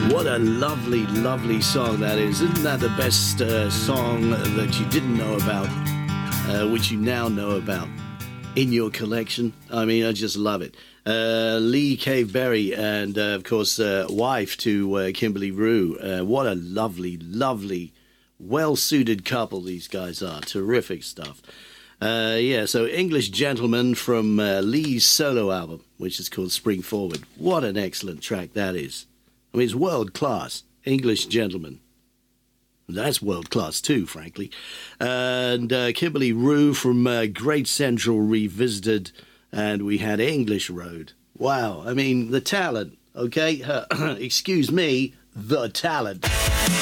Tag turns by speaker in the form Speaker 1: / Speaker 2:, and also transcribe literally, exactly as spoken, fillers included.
Speaker 1: What a lovely, lovely song that is. Isn't that the best uh, song that you didn't know about, uh, which you now know about in your collection? I mean, I just love it. Uh, Lee Caveberry and, uh, of course, uh, wife to uh, Kimberly Rue. Uh, what a lovely, lovely, well-suited couple these guys are. Terrific stuff. Uh, yeah, so English Gentleman from uh, Lee's solo album, which is called Spring Forward. What an excellent track that is. I mean, it's world-class. English Gentleman. That's world-class too, frankly. And uh, Kimberly Rue from uh, Great Central Revisited, and we had English Road. Wow, I mean, the talent, okay? Uh, excuse me, the talent.